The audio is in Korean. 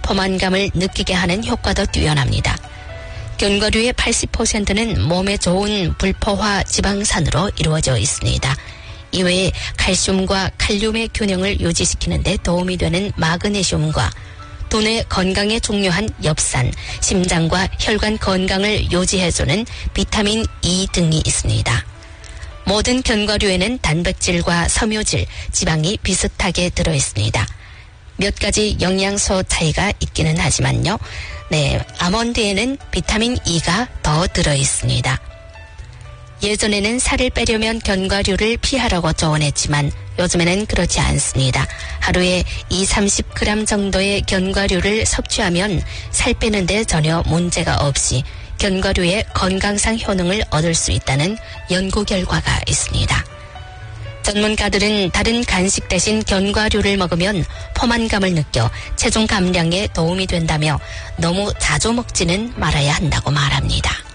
포만감을 느끼게 하는 효과도 뛰어납니다. 견과류의 80%는 몸에 좋은 불포화 지방산으로 이루어져 있습니다. 이외에 칼슘과 칼륨의 균형을 유지시키는 데 도움이 되는 마그네슘과 두뇌 건강에 중요한 엽산, 심장과 혈관 건강을 유지해주는 비타민 E 등이 있습니다. 모든 견과류에는 단백질과 섬유질, 지방이 비슷하게 들어있습니다. 몇 가지 영양소 차이가 있기는 하지만요. 아몬드에는 비타민 E가 더 들어있습니다. 예전에는 살을 빼려면 견과류를 피하라고 조언했지만 요즘에는 그렇지 않습니다. 하루에 20-30g 정도의 견과류를 섭취하면 살 빼는데 전혀 문제가 없이 견과류의 건강상 효능을 얻을 수 있다는 연구 결과가 있습니다. 전문가들은 다른 간식 대신 견과류를 먹으면 포만감을 느껴 체중 감량에 도움이 된다며 너무 자주 먹지는 말아야 한다고 말합니다.